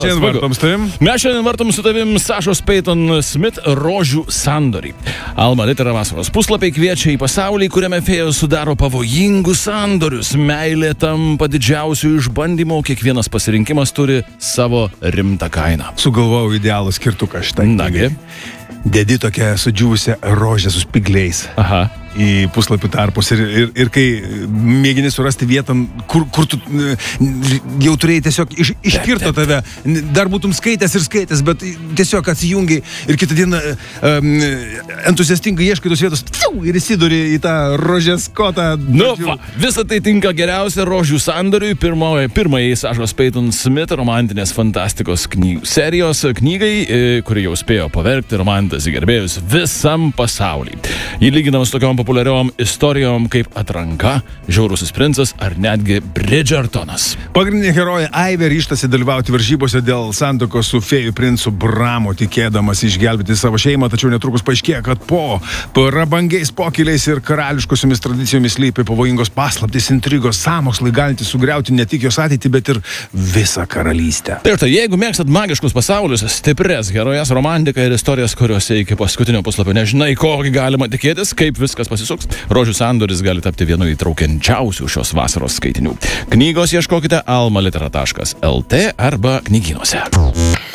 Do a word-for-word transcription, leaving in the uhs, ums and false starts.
Šiandien vartom su tavim. Mes šiandien vartom su tavim Sašos Peyton Smith Rožių sandorį. Alma Litera vasaros puslapiai kviečia į pasaulį, kuriame fėjos sudaro pavojingus sandorius. Meilė tampa didžiausių išbandymų, kiekvienas pasirinkimas turi savo rimtą kainą. Sugalvojau idealų skirtuką šitą. Nagi. Dedi tokia sudžiūvusią rožę su spigliais. Aha. Į puslapių tarpus ir, ir, ir kai mėgini surasti vietą, kur, kur tu jau turėjai tiesiog iš, iškirto tave, dar būtum skaitęs ir skaitęs, bet tiesiog atsijungi ir kitą dieną um, entuziastingai ieškai tos vietos ir įsiduri į tą rožės kotą. Nu, va, visa tai tinka geriausia Rožių sandoriui, pirmoji, pirmai Sašos Peyton Smith romantinės fantastikos knygų serijos knygai, kuri jau spėjo pavergti romantas gerbėjus visam pasauly. Jį lyginama su tokiom populiariom istorijom kaip Atranka, Žiaurusis princas ar netgi Bridgertonas. Pagrindinė herojė Aivė ryžtasi dalyvauti varžybose dėl santuokos su fėjų princu Bramu, tikėdamas išgelbėti savo šeimą, tačiau netrukus paaiškėjo, kad po prabangiais pokyliais ir karališkosiomis tradicijomis slypi pavojingos paslaptys, intrigos, sąmokslai galintys sugriauti ne tik jos ateitį, bet ir visą karalystę. Tai štai, jeigu mėgstat magiškus pasaulius, stipres herojas, romantiką ir istorijas, kuriuose iki paskutinio puslapio nežinai, kokį galima tikėtis, kaip viskas pasisuks, Rožių sandoris gali tapti vienu įtraukiančiausių šios vasaros skaitinių. Knygos ieškokite alma litera taškas lt arba knygynuose.